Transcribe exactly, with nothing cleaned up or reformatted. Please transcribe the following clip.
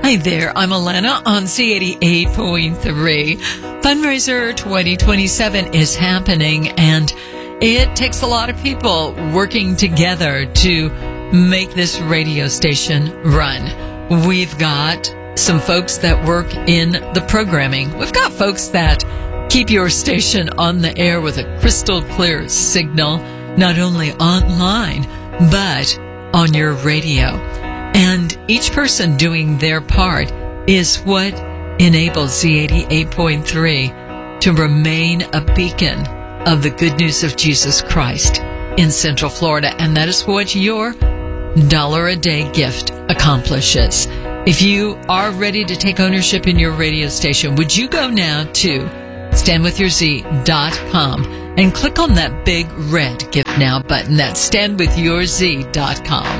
Hi there, I'm Alana on C eighty-eight point three. Fundraiser twenty twenty-seven is happening, and it takes a lot of people working together to make this radio station run. We've got some folks that work in the programming. We've got folks that keep your station on the air with a crystal clear signal, not only online, but on your radio. And each person doing their part is what enables Z eighty-eight point three to remain a beacon of the good news of Jesus Christ in Central Florida. And that is what your dollar a day gift accomplishes. If you are ready to take ownership in your radio station, would you go now to stand with your z dot com and click on that big red Give Now button. That's stand with your z dot com.